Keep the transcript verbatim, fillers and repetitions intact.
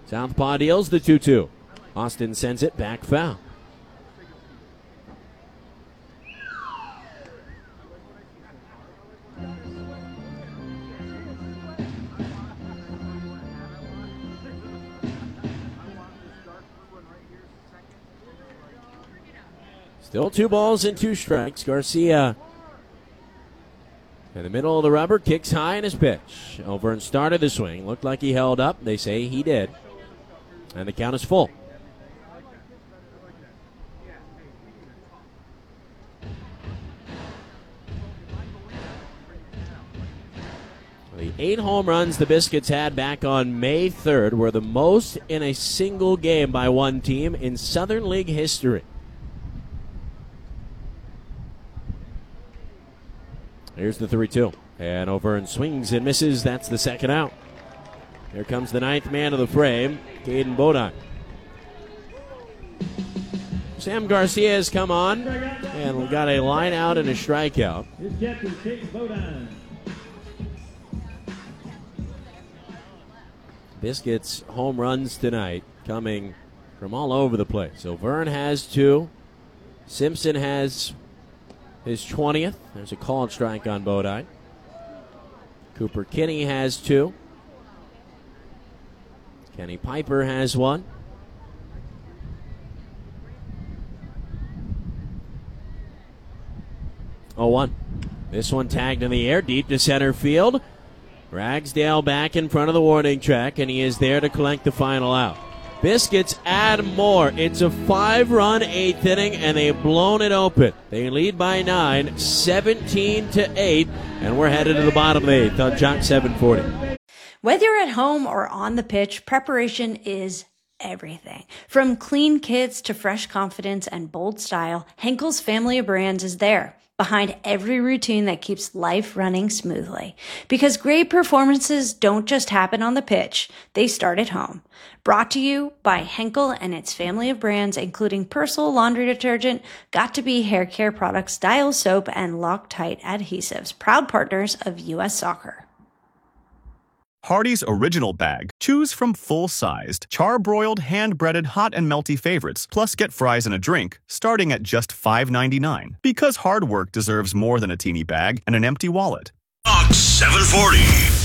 Southpaw deals the two two. Austin sends it back foul. Still two balls and two strikes. Garcia in the middle of the rubber, kicks high in his pitch. O'Vern started the swing. Looked like he held up. They say he did. And the count is full. The eight home runs the Biscuits had back on May third were the most in a single game by one team in Southern League history. Here's the three two. And O'Vern swings and misses. That's the second out. Here comes the ninth man of the frame, Caden Bodine. Sam Garcia has come on and got a line out and a strikeout. His catcher, Caden Bodine. Biscuits home runs tonight coming from all over the place. O'Vern has two. Simpson has his twentieth. There's a called strike on Bodine. Cooper Kinney has two. Kenny Piper has one. oh one. This one tagged in the air, deep to center field. Ragsdale back in front of the warning track, and he is there to collect the final out. Biscuits add more. It's a five-run eighth inning, and they've blown it open. They lead by nine, seventeen to eight, and we're headed to the bottom of the eighth on Jock seven forty. Whether you're at home or on the pitch, preparation is everything. From clean kits to fresh confidence and bold style, Henkel's family of brands is there, behind every routine that keeps life running smoothly. Because great performances don't just happen on the pitch, they start at home. Brought to you by Henkel and its family of brands, including Persil laundry detergent, Got2b hair care products, Dial soap, and Loctite adhesives, proud partners of U S Soccer. Hardee's Original Bag. Choose from full-sized, char-broiled, hand-breaded, hot and melty favorites, plus get fries and a drink, starting at just five ninety-nine. Because hard work deserves more than a teeny bag and an empty wallet. Jock seven forty.